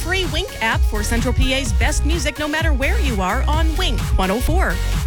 free Wink app for Central PA's best music no matter where you are on Wink 104.